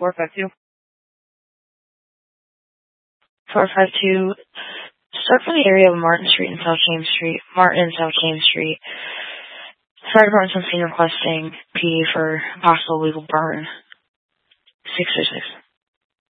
452. 452. Start from the area of Martin Street and South James Street. Martin and South James Street. Fire department's on scene requesting PD for possible legal burn. 636.